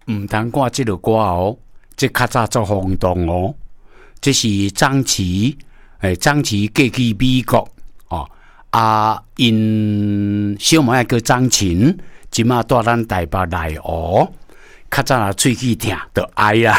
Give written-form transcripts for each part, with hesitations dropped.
唔通挂这个歌哦，这较早做轰动哦。这是张琪，张琪嫁去美国哦，因小妹叫张琴，即马带咱台北来哦。较早啊，喙齿疼就哀啊。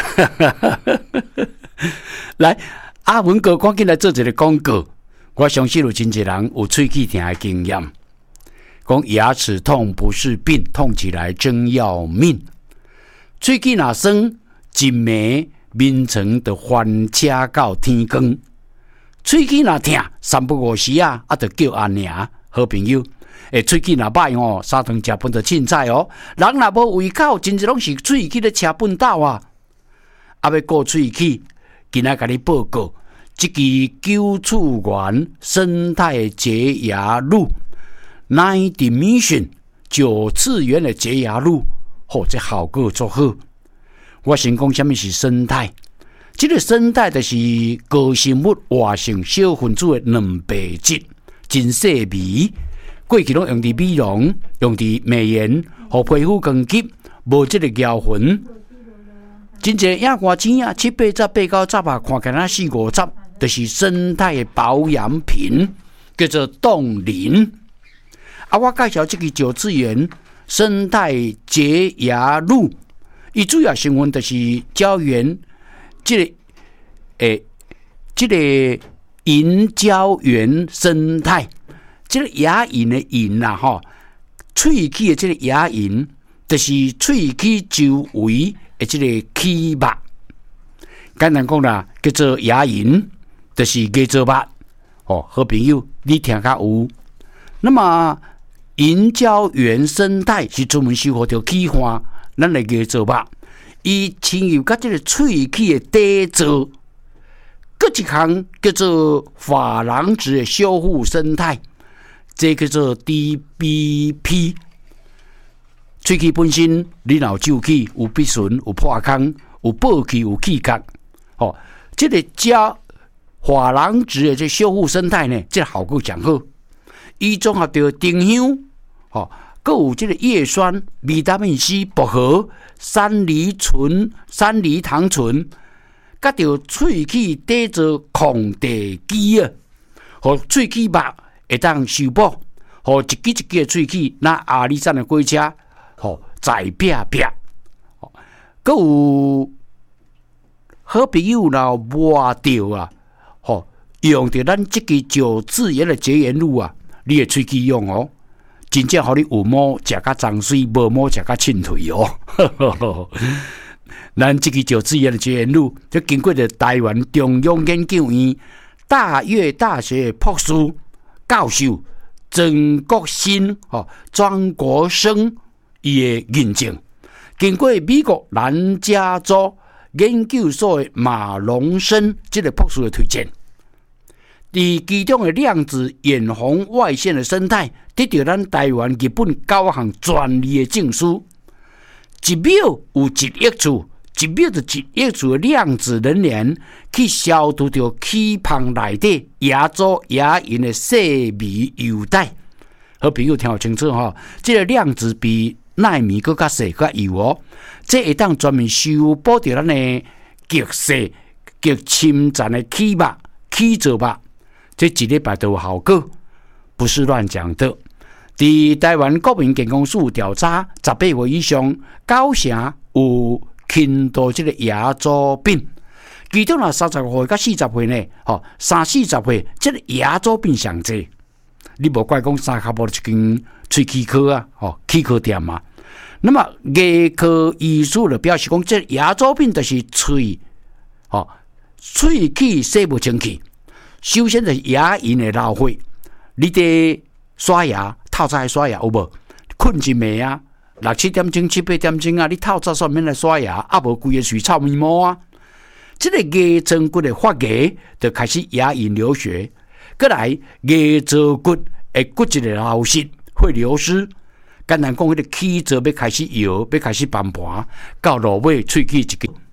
来，阿文哥赶紧来做一个广告。我相信有真侪人有喙齿疼的经验，讲牙齿痛不是病，痛起来真要命。喙齿若酸，一暝眠床就翻车到天光。喙齿若疼，三不五时啊，就叫阿娘。好朋友，喙齿若歹哦，三顿食饭就凊彩哦。人若无胃口，真侪拢是喙齿咧车粪斗啊。要顾喙齿，今仔甲你报告。这支九次元生态洁牙露 ，9 Dimension 9次元的洁牙露，这效果足好。我先讲什么是生态，这个生态就是高生物活性小分子的蛋白质，真细微。过去拢用伫美容，用伫美颜，互皮肤光洁，无这个咬痕。真侪影看钱啊，7、8十、8、9十啊，看起来4、5十。就是生态的保养品，叫做冻龄。我介绍这个9次元生态洁牙露，伊主要成分就是胶原，这个银胶原生态，这个牙龈的龈啦，喙齿的这个牙龈，就是喙齿周围的这个齿膜。简单讲啦，叫做牙龈。就是牙周膜好朋友，你听较有。那么银胶原生态是专门修复着齿患，咱的牙周膜，伊亲有甲这个喙齿的底座，搁一项叫做珐琅质的修复生态，这叫做 DBP。喙齿本身，你若有蛀齿、有闭唇、有破空、有爆气、有气角，这个胶。珐琅质的这修复生态呢，这个效果真好。伊综合着丁香，还有这个叶酸、维他命 C、薄荷、山梨糖醇，甲着喙齿底座抗地基啊，互喙齿膜会当修补，互一支一支的喙齿，那阿里山的火车，在撇撇。还有好朋友若摸着啊。用着咱这个9次元的洁牙露啊，你的喙齿用哦，真正互你有毛食甲脏水，无毛食甲清退哦。咱这个9次元的洁牙露，就经过着台湾中央研究院大岳大学博士教授曾国新庄国生伊的认证，经过美国南加州研究所的马龙生这个博士的推荐。其中的量子远红外线的生态，得到咱台湾、日本9项专利的证书。1秒有1亿次，1秒就1亿次的量子能源，去消除掉齿旁内底牙周牙龈的细微油带。好朋友听好清楚这个量子比纳米更较细、较幼哦。这会当专门修补掉咱的极细、极侵占的齿膜、齿周膜。这1礼拜都有效果，不是乱讲的。在台湾国民健康署调查，18岁以上9成有轻度这个牙周病，其中35岁到40岁呢，30-40岁这个牙周病上济。你无怪讲三脚无一间喙齿科啊，齿科店嘛。那么牙科医师就表示讲，这个牙周病就是喙齿洗不清气。首先就是牙龈的老化，你在刷牙透早刷牙有无？困一暝啊，6、7点钟、7、8点钟啊，你透早煞免来刷牙，无规个水臭面毛啊。这个牙椎骨的发芽就开始牙龈流血，再来牙周骨的骨质的流失会流失。简单讲，迄个齿周要开始摇，要开始崩盘，到落尾喙齿一个。